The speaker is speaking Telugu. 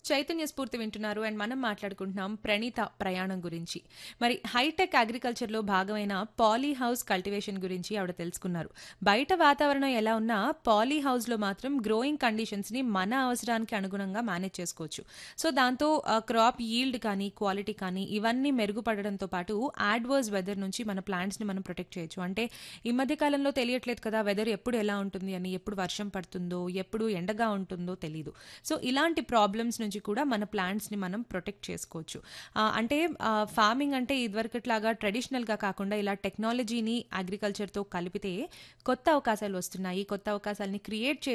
చైతన్య స్ఫూర్తి వింటున్నారు అండ్ మనం మాట్లాడుకుంటున్నాం ప్రణీత ప్రయాణం గురించి. మరి హైటెక్ అగ్రికల్చర్లో భాగమైన పాలీ హౌస్ కల్టివేషన్ గురించి ఆవిడ తెలుసుకున్నారు. బయట వాతావరణం ఎలా ఉన్నా పాలీ హౌస్లో మాత్రం గ్రోయింగ్ కండిషన్స్ని మన అవసరానికి అనుగుణంగా మేనేజ్ చేసుకోవచ్చు. సో దాంతో క్రాప్ ఈల్డ్ కానీ క్వాలిటీ కానీ ఇవన్నీ మెరుగుపడడంతో పాటు యాడ్వర్స్ వెదర్ నుంచి మన ప్లాంట్స్ని మనం ప్రొటెక్ట్ చేయొచ్చు. అంటే ఈ మధ్య కాలంలో తెలియట్లేదు కదా వెదర్ ఎప్పుడు ఎలా ఉంటుంది అని, ఎప్పుడు వర్షం పడుతుందో ఎప్పుడు ఎండగా ఉంటుందో తెలియదు. సో ఇలాంటి ప్రాబ్లమ్స్ నుంచి కూడా మన ప్లాంట్స్ని మనం ప్రొటెక్ట్ చేసుకోవచ్చు. అంటే ఫార్మింగ్ అంటే ఇదివరకట్లాగా ట్రెడిషనల్గా కాకుండా ఇలా టెక్నాలజీని అగ్రికల్చర్తో కలిపితే కొత్త అవకాశాలు వస్తున్నాయి. కొత్త అవకాశాలని క్రియేట్